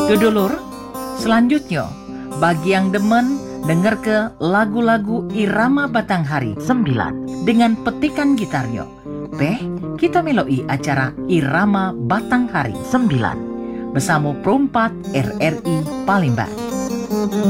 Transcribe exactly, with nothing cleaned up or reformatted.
Dudulur, selanjutnya bagi yang demen denger ke lagu-lagu irama Batanghari sembilan dengan petikan gitarnya. Beh, kita meloi acara Irama Batanghari sembilan bersama Perompat R R I Palembang.